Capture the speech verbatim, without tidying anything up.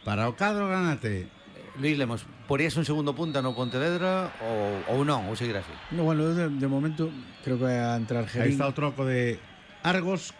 Para o cadro granate. Luis Lemos, porías un segundo punta no Pontevedra ou, ou non, ou seguir así? No, bueno, de, de momento creo que vai a entrar Gerín. Aí está o troco de Argos